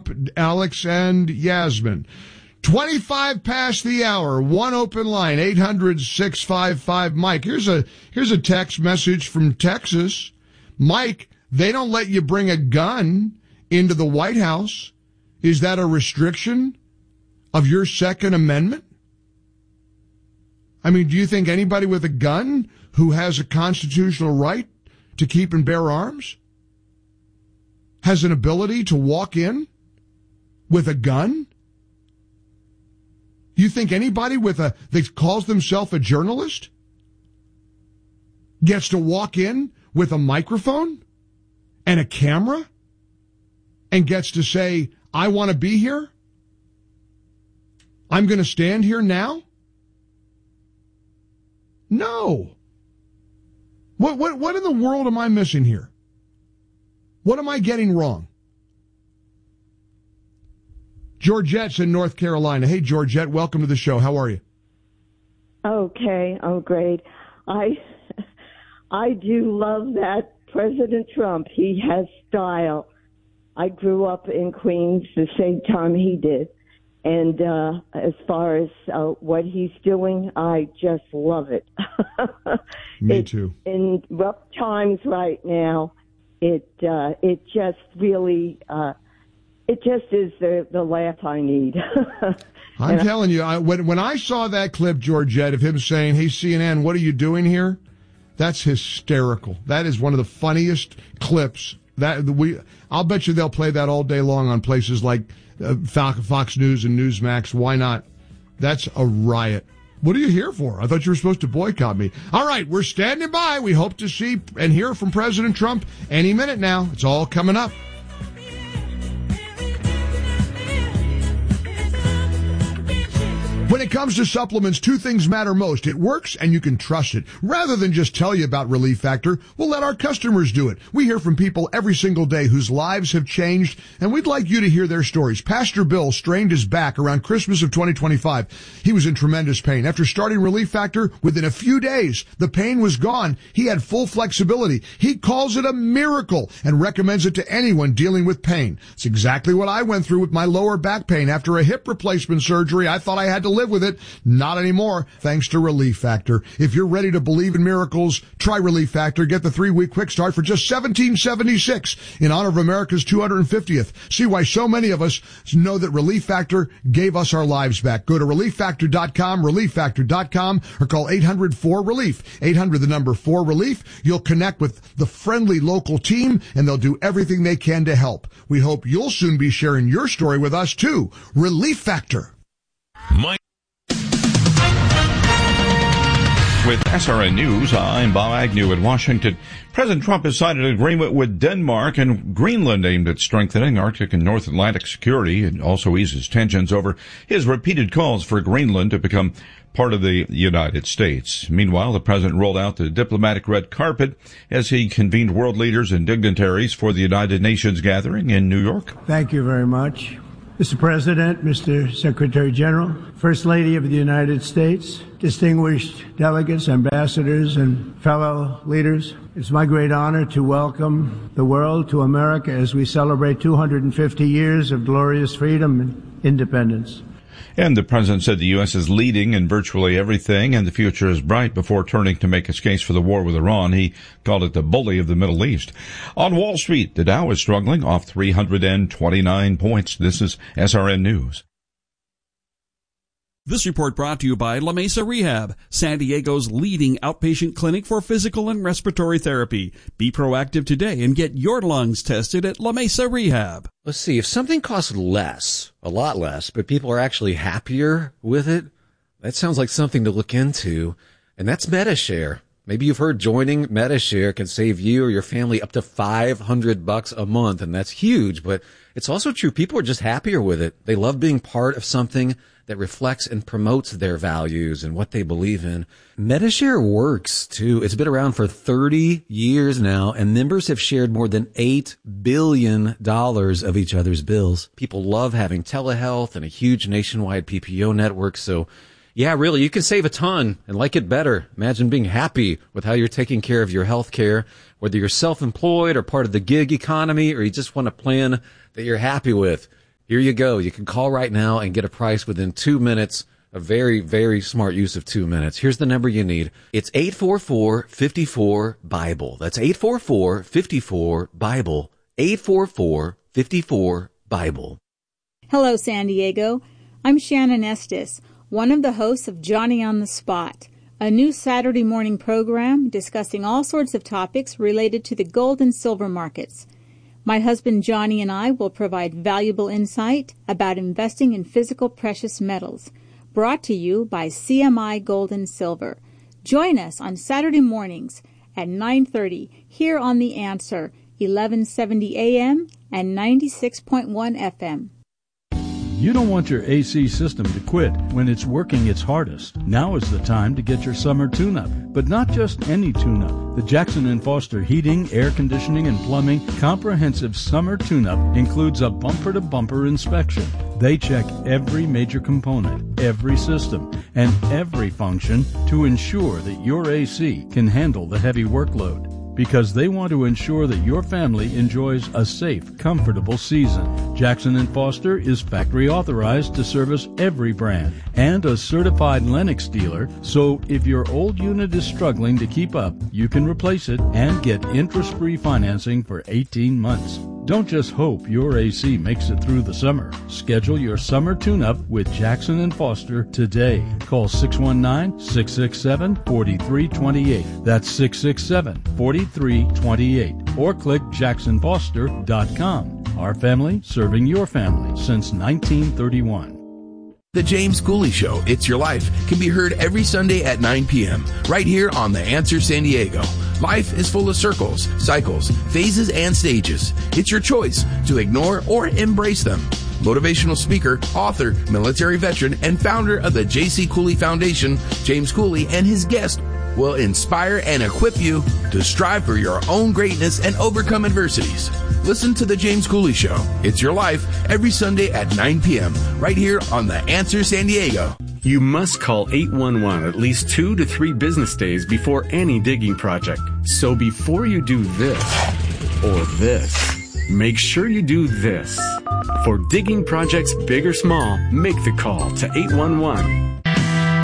Alex and Yasmin. 25 past the hour, one open line, 800-655-Mike. Here's a text message from Texas. Mike, they don't let you bring a gun into the White House. Is that a restriction of your Second Amendment? I mean, do you think anybody with a gun who has a constitutional right to keep and bear arms has an ability to walk in with a gun? You think anybody that calls themselves a journalist gets to walk in with a microphone and a camera and gets to say, I want to be here? I'm going to stand here now? No. What in the world am I missing here? What am I getting wrong? Georgette's in North Carolina. Hey, Georgette, welcome to the show. How are you? Okay, I'm great. I do love that President Trump. He has style. I grew up in Queens the same time he did. And as far as what he's doing, I just love it. Me too. In rough times right now, it just really... it just is the laugh I need. I'm telling you, when I saw that clip, Georgette, of him saying, hey, CNN, what are you doing here? That's hysterical. That is one of the funniest clips. I'll bet you they'll play that all day long on places like Fox News and Newsmax. Why not? That's a riot. What are you here for? I thought you were supposed to boycott me. All right, we're standing by. We hope to see and hear from President Trump any minute now. It's all coming up. When it comes to supplements, two things matter most. It works and you can trust it. Rather than just tell you about Relief Factor, we'll let our customers do it. We hear from people every single day whose lives have changed, and we'd like you to hear their stories. Pastor Bill strained his back around Christmas of 2025. He was in tremendous pain. After starting Relief Factor, within a few days, the pain was gone. He had full flexibility. He calls it a miracle and recommends it to anyone dealing with pain. It's exactly what I went through with my lower back pain. After a hip replacement surgery, I thought I had to live with it. Not anymore, thanks to Relief Factor. If you're ready to believe in miracles, try Relief Factor. Get the 3-week quick start for just $17.76 in honor of America's 250th. See why so many of us know that Relief Factor gave us our lives back. Go to ReliefFactor.com, ReliefFactor.com, or call 800-4RELIEF. 800, the number 4RELIEF. You'll connect with the friendly local team, and they'll do everything they can to help. We hope you'll soon be sharing your story with us, too. Relief Factor. With SRN News, I'm Bob Agnew in Washington. President Trump has signed an agreement with Denmark and Greenland aimed at strengthening Arctic and North Atlantic security. It also eases tensions over his repeated calls for Greenland to become part of the United States. Meanwhile, the president rolled out the diplomatic red carpet as he convened world leaders and dignitaries for the United Nations gathering in New York. Thank you very much. Mr. President, Mr. Secretary General, First Lady of the United States, distinguished delegates, ambassadors, and fellow leaders, it's my great honor to welcome the world to America as we celebrate 250 years of glorious freedom and independence. And the president said the U.S. is leading in virtually everything and the future is bright before turning to make his case for the war with Iran. He called it the bully of the Middle East. On Wall Street, the Dow is struggling off 329 points. This is SRN News. This report brought to you by La Mesa Rehab, San Diego's leading outpatient clinic for physical and respiratory therapy. Be proactive today and get your lungs tested at La Mesa Rehab. Let's see, if something costs less, a lot less, but people are actually happier with it, that sounds like something to look into, and that's MediShare. Maybe you've heard joining MediShare can save you or your family up to $500 a month, and that's huge, but it's also true. People are just happier with it. They love being part of something that reflects and promotes their values and what they believe in. MediShare works, too. It's been around for 30 years now, and members have shared more than $8 billion of each other's bills. People love having telehealth and a huge nationwide PPO network, so yeah, really, you can save a ton and like it better. Imagine being happy with how you're taking care of your health care, whether you're self-employed or part of the gig economy, or you just want a plan that you're happy with. Here you go. You can call right now and get a price within 2 minutes. A very, very smart use of 2 minutes. Here's the number you need. It's 844-54-BIBLE. That's 844-54-BIBLE. 844-54-BIBLE. Hello, San Diego. I'm Shannon Estes, one of the hosts of Johnny on the Spot, a new Saturday morning program discussing all sorts of topics related to the gold and silver markets. My husband Johnny and I will provide valuable insight about investing in physical precious metals. Brought to you by CMI Gold and Silver. Join us on Saturday mornings at 9:30 here on The Answer, 1170 AM and 96.1 FM. You don't want your AC system to quit when it's working its hardest. Now is the time to get your summer tune-up, but not just any tune-up. The Jackson & Foster Heating, Air Conditioning, and Plumbing Comprehensive Summer Tune-Up includes a bumper-to-bumper inspection. They check every major component, every system, and every function to ensure that your AC can handle the heavy workload. Because they want to ensure that your family enjoys a safe, comfortable season. Jackson & Foster is factory authorized to service every brand and a certified Lennox dealer, so if your old unit is struggling to keep up, you can replace it and get interest-free financing for 18 months. Don't just hope your AC makes it through the summer. Schedule your summer tune-up with Jackson & Foster today. Call 619-667-4328. That's 667-4328. Or click jacksonfoster.com. Our family serving your family since 1931. The James Cooley Show, It's Your Life, can be heard every Sunday at 9 p.m. right here on The Answer San Diego. Life is full of circles, cycles, phases, and stages. It's your choice to ignore or embrace them. Motivational speaker, author, military veteran, and founder of the J.C. Cooley Foundation, James Cooley, and his guest will inspire and equip you to strive for your own greatness and overcome adversities. Listen to The James Cooley Show, It's Your Life, every Sunday at 9 p.m. right here on The Answer San Diego. You must call 811 at least 2 to 3 business days before any digging project. So before you do this or this, make sure you do this. For digging projects big or small, make the call to 811.